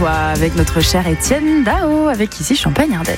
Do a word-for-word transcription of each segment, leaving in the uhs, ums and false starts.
toi avec notre cher Étienne Dao avec Ici Champagne-Ardenne.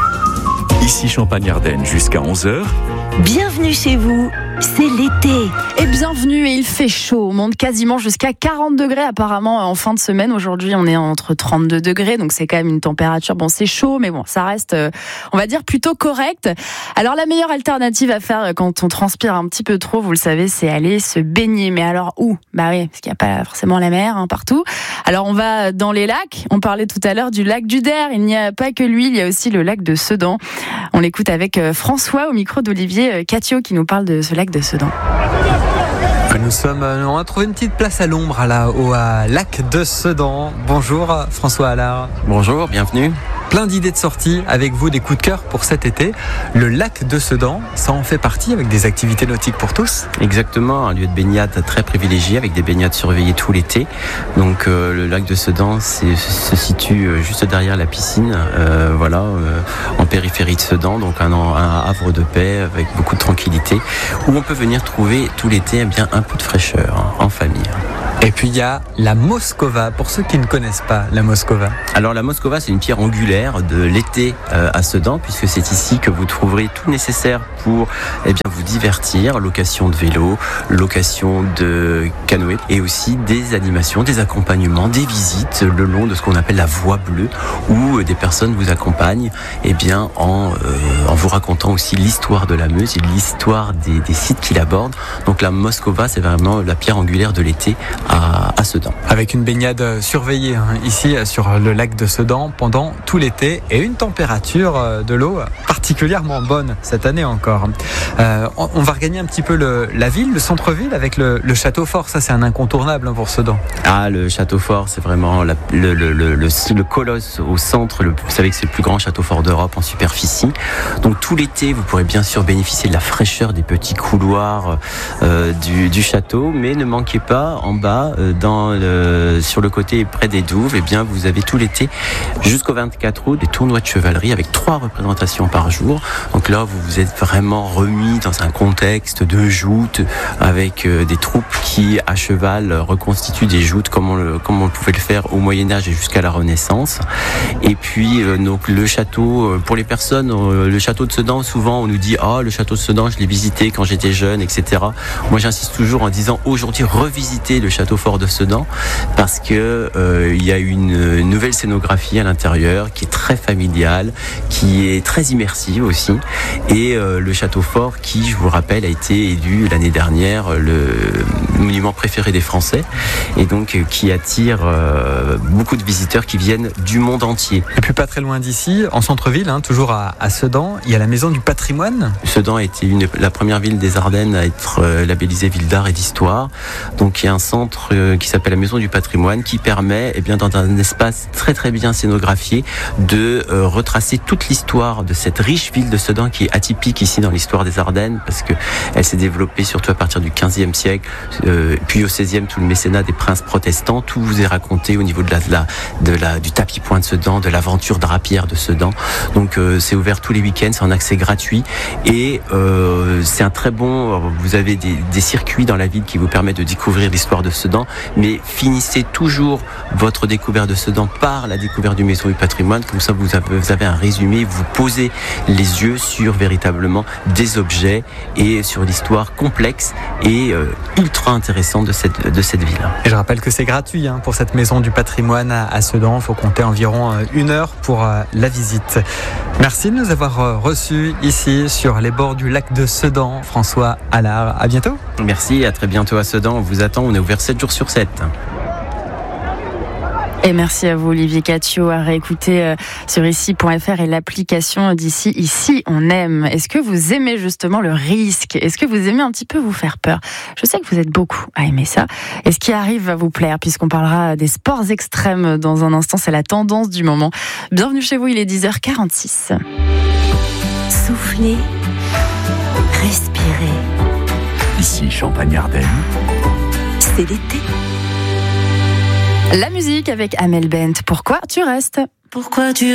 Ici Champagne-Ardenne jusqu'à onze heures. Bienvenue chez vous, c'est l'été. Et bienvenue, et il fait chaud, on monte quasiment jusqu'à quarante degrés apparemment en fin de semaine. Aujourd'hui on est entre trente-deux degrés, donc c'est quand même une température, bon c'est chaud mais bon ça reste, on va dire, plutôt correct. Alors la meilleure alternative à faire quand on transpire un petit peu trop, vous le savez, c'est aller se baigner. Mais alors où ? Bah oui, parce qu'il n'y a pas forcément la mer hein, partout. Alors on va dans les lacs, on parlait tout à l'heure du lac du Der, il n'y a pas que lui, il y a aussi le lac de Sedan. On l'écoute avec François au micro d'Olivier Catio qui nous parle de ce lac de Sedan. Nous sommes, on a trouvé une petite place à l'ombre à la, au à lac de Sedan. Bonjour François Allard. Bonjour, bienvenue. Plein d'idées de sortie avec vous, des coups de cœur pour cet été. Le lac de Sedan, ça en fait partie avec des activités nautiques pour tous. Exactement, un lieu de baignade très privilégié avec des baignades surveillées tout l'été. Donc euh, le lac de Sedan c'est, se situe juste derrière la piscine, euh, voilà, euh, en périphérie de Sedan, donc un, un havre de paix avec beaucoup de tranquillité, où on peut venir trouver tout l'été eh bien un peu de fraîcheur hein, en famille. Et puis il y a la Moscova, pour ceux qui ne connaissent pas la Moscova. Alors la Moscova, c'est une pierre angulaire de l'été euh, à Sedan, puisque c'est ici que vous trouverez tout nécessaire pour eh bien, vous divertir, location de vélo, location de canoë, et aussi des animations, des accompagnements, des visites le long de ce qu'on appelle la voie bleue, où des personnes vous accompagnent eh bien, en, euh, en vous racontant aussi l'histoire de la Meuse et l'histoire des, des sites qu'il aborde. Donc la Moscova, c'est vraiment la pierre angulaire de l'été à, à Sedan. Avec une baignade surveillée hein, ici sur le lac de Sedan pendant tout l'été et une température de l'eau particulièrement bonne cette année encore. Euh, on, on va regagner un petit peu le, la ville, le centre-ville avec le, le château fort. Ça c'est un incontournable hein, pour Sedan. Ah, le château fort, c'est vraiment la, le, le, le, le, le colosse au centre. Le, vous savez que c'est le plus grand château fort d'Europe en superficie. Donc tout l'été, vous pourrez bien sûr bénéficier de la fraîcheur des petits couloirs euh, du, du château, mais ne manquez pas en bas, euh, dans le, sur le côté près des douves, eh bien vous avez tout l'été jusqu'au vingt-quatre août des tournois de chevalerie avec trois représentations par jour. Donc là, vous vous êtes vraiment remis dans un contexte de joutes avec euh, des troupes qui à cheval reconstituent des joutes comme on, le, comme on pouvait le faire au Moyen-Âge et jusqu'à la Renaissance. Et puis euh, donc le château, euh, pour les personnes, euh, le château de Sedan, souvent on nous dit ah oh, le château de Sedan, je l'ai visité quand j'étais jeune, et cetera. Moi j'insiste toujours en disant aujourd'hui revisitez le château fort de Sedan parce que euh, il y a une, une nouvelle scénographie à l'intérieur qui est très familiale, qui est très immersive aussi, et euh, le château fort qui, je vous rappelle, a été élu l'année dernière le monument préféré des Français et donc euh, qui attire euh, beaucoup de visiteurs qui viennent du monde entier. Et puis pas très loin d'ici, en centre-ville, hein, toujours à, à Sedan, il y a la maison du patrimoine. Sedan a été une, la première ville des Ardennes à être euh, labellisée ville d'art et d'histoire. Donc il y a un centre euh, qui s'appelle la maison du patrimoine qui permet, eh bien, dans un espace très très bien scénographié, de euh, retracer toute l'histoire de cette riche ville de Sedan qui est atypique ici dans l'histoire des Ardennes parce que elle s'est développée surtout à partir du quinzième siècle, euh, puis au seizième tout le mécénat des princes protestants. Tout vous est raconté au niveau de la, de la, de la du tapis point de Sedan, de l'aventure drapière de Sedan. Donc euh, c'est ouvert tous les week-ends, c'est en accès gratuit et euh, c'est un très bon. Vous avez des, des circuits dans la ville qui vous permettent de découvrir l'histoire de Sedan, mais finissez toujours votre découverte de Sedan par la découverte du maison du patrimoine. Comme ça, vous avez, vous avez un résumé, vous posez les yeux sur véritablement des objets et sur l'histoire complexe et euh, ultra intéressante de cette, de cette ville. Et je rappelle que c'est gratuit hein, pour cette maison du patrimoine à, à Sedan. Il faut compter environ euh, une heure pour euh, la visite. Merci de nous avoir euh, reçus ici sur les bords du lac de Sedan, François Allard. À bientôt. Merci, à très bientôt à Sedan. On vous attend, on est ouvert sept jours sur sept. Et merci à vous Olivier Catio, à réécouter euh, sur ici point f r et l'application d'ici. Ici on aime. Est-ce que vous aimez justement le risque ? Est-ce que vous aimez un petit peu vous faire peur ? Je sais que vous êtes beaucoup à aimer ça. Et ce qui arrive va vous plaire puisqu'on parlera des sports extrêmes dans un instant. C'est la tendance du moment. Bienvenue chez vous, il est dix heures quarante-six. Soufflez, respirez. Ici Champagne-Ardenne. C'est l'été. La musique avec Amel Bent. Pourquoi tu restes ? Pourquoi tu